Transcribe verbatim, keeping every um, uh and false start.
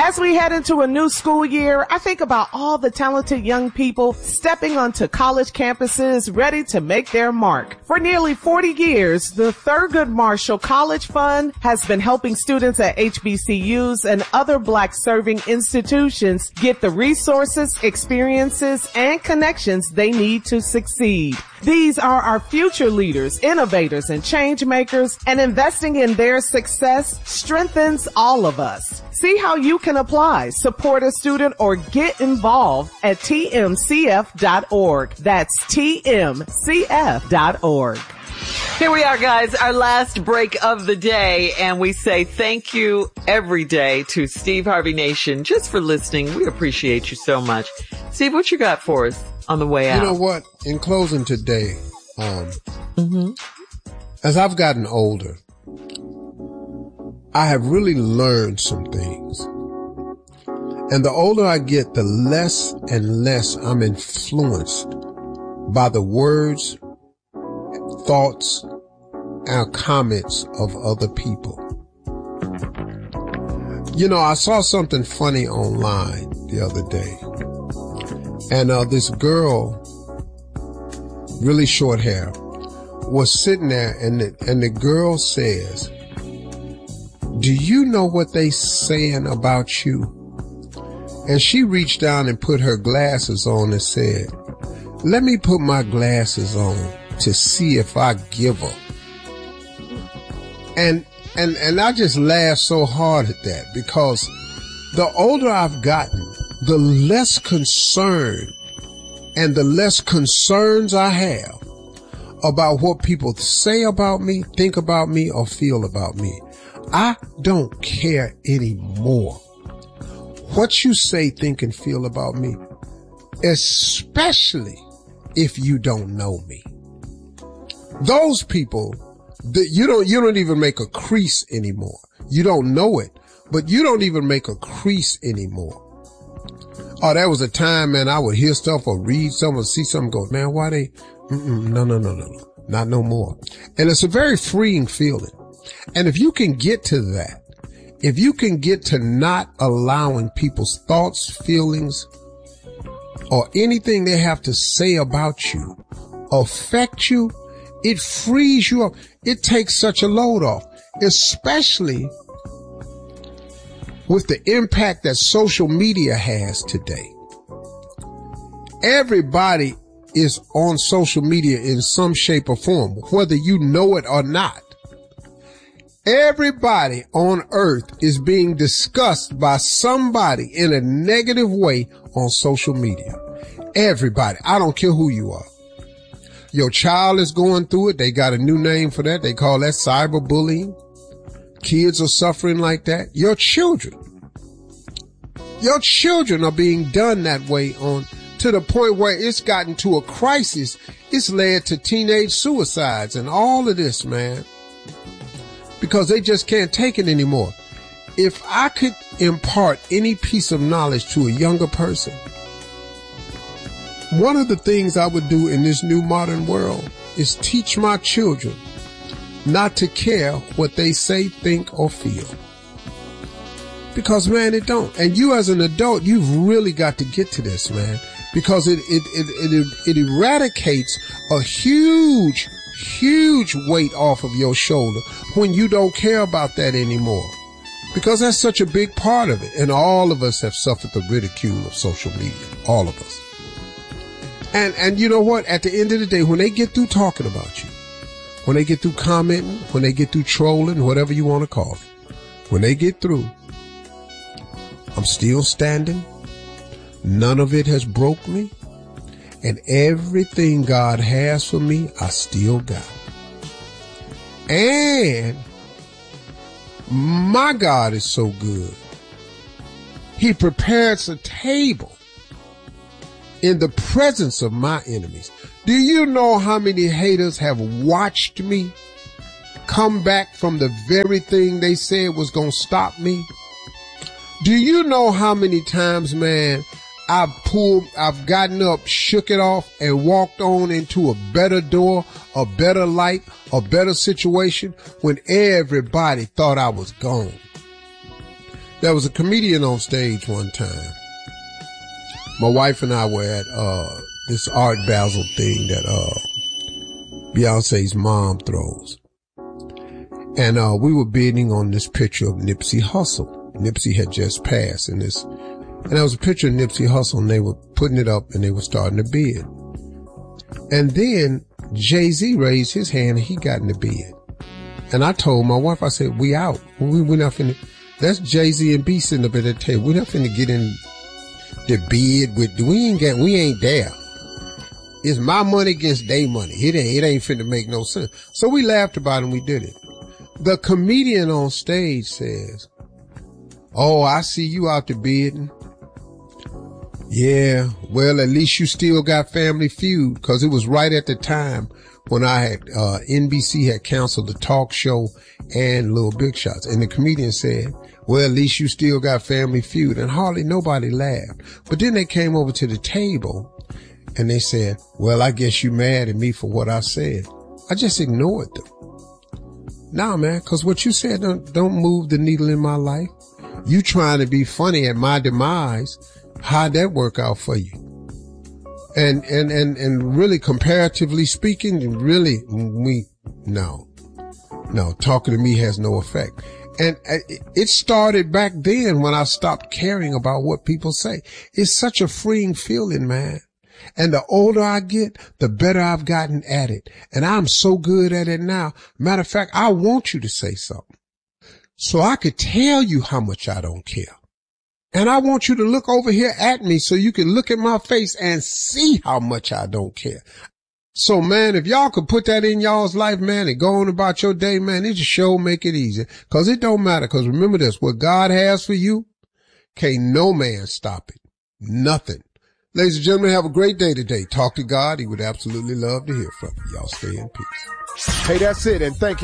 As we head into a new school year, I think about all the talented young people stepping onto college campuses ready to make their mark. For nearly forty years, the Thurgood Marshall College Fund has been helping students at H B C Us and other Black-serving institutions get the resources, experiences, and connections they need to succeed. These are our future leaders, innovators, and change makers, and investing in their success strengthens all of us. See how you can apply, support a student, or get involved at T M C F dot org. That's T M C F dot org. Here we are, guys, our last break of the day, and we say thank you every day to Steve Harvey Nation just for listening. We appreciate you so much. Steve, what you got for us on the way out? You know what? In closing today, um, mm-hmm. as I've gotten older, I have really learned some things. And the older I get, the less and less I'm influenced by the words, thoughts, and comments of other people. You know, I saw something funny online the other day. And uh, this girl, really short hair, was sitting there, and the, and the girl says, "Do you know what they saying about you?" And she reached down and put her glasses on and said, "Let me put my glasses on to see if I give her." And, and, and I just laughed so hard at that, because the older I've gotten, the less concern and the less concerns I have about what people say about me, think about me, or feel about me. I don't care anymore what you say, think, and feel about me, especially if you don't know me. Those people that you don't, you don't even make a crease anymore. You don't know it, but you don't even make a crease anymore. Oh, there was a time, man, I would hear stuff or read something or see something, go, man, why they, mm-mm, no, no, no, no, no, not no more. And it's a very freeing feeling. And if you can get to that, if you can get to not allowing people's thoughts, feelings, or anything they have to say about you affect you, it frees you up. It takes such a load off, especially with the impact that social media has today. Everybody is on social media in some shape or form, whether you know it or not. Everybody on earth is being discussed by somebody in a negative way on social media. Everybody. I don't care who you are. Your child is going through it. They got a new name for that. They call that cyberbullying. Kids are suffering like that. Your children. Your children are being done that way on to the point where it's gotten to a crisis. It's led to teenage suicides and all of this, man. Because they just can't take it anymore. If I could impart any piece of knowledge to a younger person, one of the things I would do in this new modern world is teach my children not to care what they say, think, or feel. Because, man, it don't. And you as an adult, you've really got to get to this, man. Because it, it, it, it, it eradicates a huge, huge weight off of your shoulder when you don't care about that anymore. Because that's such a big part of it. And all of us have suffered the ridicule of social media. All of us. And, and you know what? At the end of the day, when they get through talking about you, when they get through commenting, when they get through trolling, whatever you want to call it, when they get through, I'm still standing. None of it has broke me. And everything God has for me, I still got. And my God is so good. He prepares a table in the presence of my enemies. Do you know how many haters have watched me come back from the very thing they said was going to stop me? Do you know how many times, man, I've pulled, I've gotten up, shook it off, and walked on into a better door, a better light, a better situation when everybody thought I was gone? There was a comedian on stage one time. My wife and I were at, uh, this Art Basel thing that, uh, Beyonce's mom throws. And, uh, we were bidding on this picture of Nipsey Hussle. Nipsey had just passed in this, and there was a picture of Nipsey Hussle and they were putting it up and they were starting to bid. And then Jay-Z raised his hand and he got in the bid. And I told my wife, I said, we out. We, we're not finna, that's Jay-Z and B sitting up at the table. We're not finna get in the bid with, we ain't got, we ain't there. It's my money against their money. It ain't, it ain't finna make no sense. So we laughed about it and we did it. The comedian on stage says, oh, I see you out there bidding. Yeah, well, at least you still got Family Feud, because it was right at the time when I had, uh, N B C had canceled the talk show and Little Big Shots. And the comedian said, well, at least you still got Family Feud. And hardly nobody laughed. But then they came over to the table and they said, well, I guess you mad at me for what I said. I just ignored them. Nah, man, cause what you said don't, don't move the needle in my life. You trying to be funny at my demise. How'd that work out for you? And, and, and, and really comparatively speaking, really, we, no, no, talking to me has no effect. And it started back then when I stopped caring about what people say. It's such a freeing feeling, man. And the older I get, the better I've gotten at it. And I'm so good at it now. Matter of fact, I want you to say something so I could tell you how much I don't care. And I want you to look over here at me so you can look at my face and see how much I don't care. So, man, if y'all could put that in y'all's life, man, and go on about your day, man, it just sure make it easy. Cause it don't matter. Cause remember this, what God has for you, can't no man stop it. Nothing. Ladies and gentlemen, have a great day today. Talk to God. He would absolutely love to hear from you. Y'all stay in peace. Hey, that's it. And thank you.